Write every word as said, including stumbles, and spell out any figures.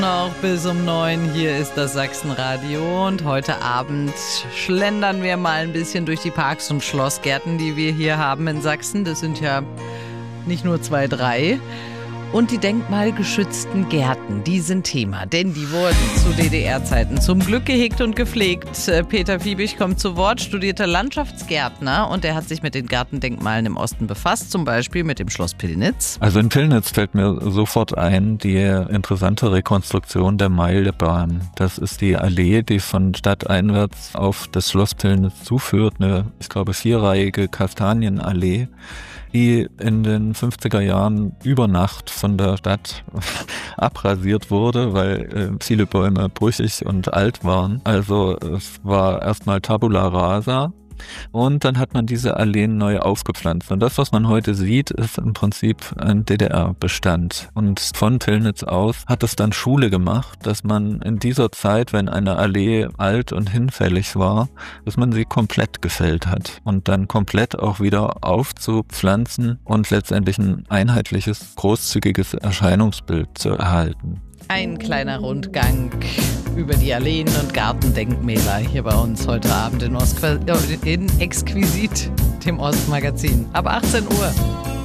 Noch bis um neun, hier ist das Sachsenradio und heute Abend schlendern wir mal ein bisschen durch die Parks und Schlossgärten, die wir hier haben in Sachsen. Das sind ja nicht nur zwei, drei. Und die denkmalgeschützten Gärten, die sind Thema, denn die wurden zu D D R-Zeiten zum Glück gehegt und gepflegt. Peter Fiebig kommt zu Wort, studierter Landschaftsgärtner, und er hat sich mit den Gartendenkmalen im Osten befasst, zum Beispiel mit dem Schloss Pillnitz. Also in Pillnitz fällt mir sofort ein die interessante Rekonstruktion der Meilebahn. Das ist die Allee, die von stadteinwärts auf das Schloss Pillnitz zuführt, eine, ich glaube, vierreihige Kastanienallee, die in den fünfziger Jahren über Nacht von der Stadt abrasiert wurde, weil äh, viele Bäume brüchig und alt waren. Also es war erstmal Tabula rasa. Und dann hat man diese Alleen neu aufgepflanzt. Und das, was man heute sieht, ist im Prinzip ein D D R-Bestand. Und von Pillnitz aus hat es dann Schule gemacht, dass man in dieser Zeit, wenn eine Allee alt und hinfällig war, dass man sie komplett gefällt hat. Und dann komplett auch wieder aufzupflanzen und letztendlich ein einheitliches, großzügiges Erscheinungsbild zu erhalten. Ein kleiner Rundgang über die Alleen und Gartendenkmäler hier bei uns heute Abend in, Ostqu- in Exquisit, dem Ostmagazin. Ab achtzehn Uhr.